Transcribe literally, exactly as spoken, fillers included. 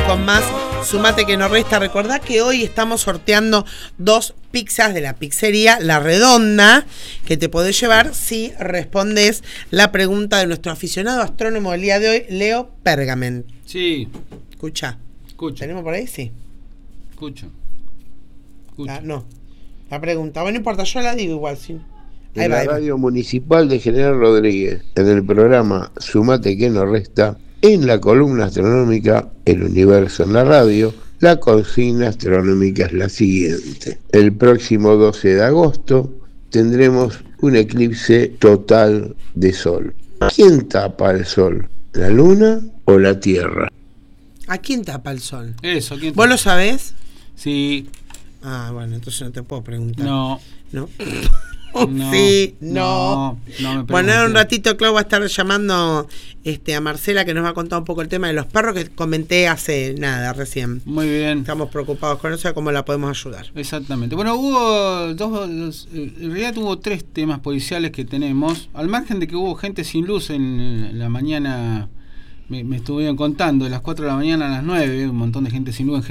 con más Sumate que no resta. Recordá que hoy estamos sorteando dos pizzas de la pizzería La Redonda que te podés llevar si respondes la pregunta de nuestro aficionado astrónomo del día de hoy, Leo Pergament. Sí. Escucha. Escucho. ¿Tenemos por ahí? Sí. Escucho. Escucho. Ah, no. La pregunta. Bueno, no importa, yo la digo igual. ¿Sí? En la radio municipal de General Rodríguez, en el programa Sumate que no resta, en la columna astronómica El Universo en la radio, la consigna astronómica es la siguiente. El próximo doce de agosto tendremos un eclipse total de sol. ¿Quién tapa el sol? ¿La luna o la tierra? ¿A quién tapa el sol? Eso, ¿quién ¿Vos tapa? lo sabés? Sí. Ah, bueno, entonces no te puedo preguntar. No. ¿No? No, sí, no. no, no me bueno, en un pregunté. ratito Clau va a estar llamando este, a Marcela, que nos va a contar un poco el tema de los perros que comenté hace nada, recién. Muy bien. Estamos preocupados con eso, cómo la podemos ayudar. Exactamente. Bueno, hubo dos, en realidad hubo tres temas policiales que tenemos, al margen de que hubo gente sin luz en la mañana, me, me estuvieron contando, de las cuatro de la mañana a las nueve, un montón de gente sin luz en